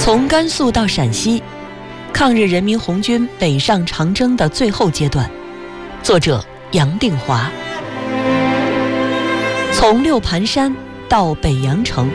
从甘肃到陕西，抗日人民红军北上长征的最后阶段。作者杨定华。从六盘山到北阳城，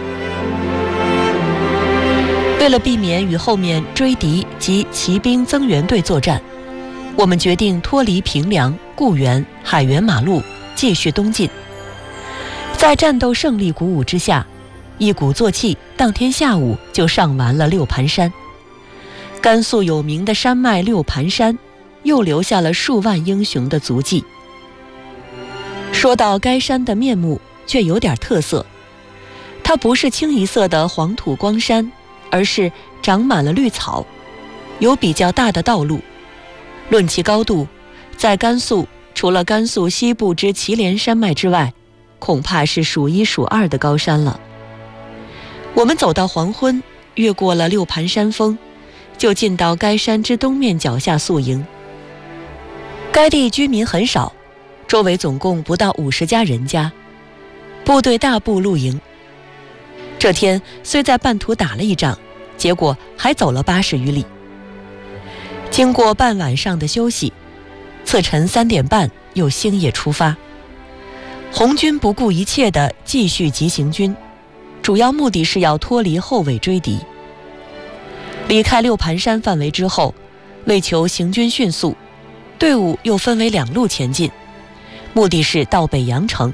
为了避免与后面追敌及骑兵增援队作战，我们决定脱离平凉、固原、海原马路，继续东进。在战斗胜利鼓舞之下，一鼓作气，当天下午就上完了六盘山。甘肃有名的山脉六盘山，又留下了数万英雄的足迹。说到该山的面目，却有点特色，它不是清一色的黄土光山，而是长满了绿草，有比较大的道路。论其高度，在甘肃除了甘肃西部之祁连山脉之外，恐怕是数一数二的高山了。我们走到黄昏，越过了六盘山峰，就进到该山之东面脚下宿营。该地居民很少，周围总共不到50家人家，部队大部露营。这天虽在半途打了一仗，结果还走了80余里。经过半晚上的休息，次晨3点半又星夜出发。红军不顾一切地继续急行军，主要目的是要脱离后尾追敌。离开六盘山范围之后，为求行军迅速，队伍又分为2路前进，目的是到北阳城。